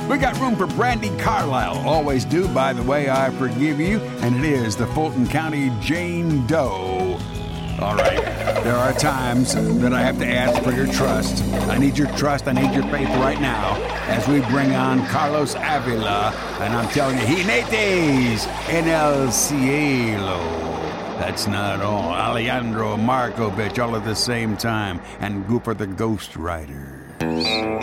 We got room for Brandy Carlisle. Always do, by the way, I forgive you. And it is the Fulton County Jane Doe. All right, there are times that I have to ask for your trust. I need your trust, I need your faith right now as we bring on Carlos Avila. And I'm telling you, Jinetes en el cielo. That's not all. Alejandro Markovich all at the same time. And Gooper the Ghost Rider.